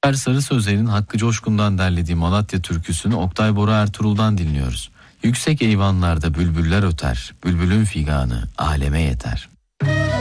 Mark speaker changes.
Speaker 1: Sarı Sözler'in Hakkı Coşkun'dan derlediği Malatya türküsünü Oktay Bora Ertuğrul'dan dinliyoruz. Yüksek eyvanlarda bülbüller öter, bülbülün figanı aleme yeter.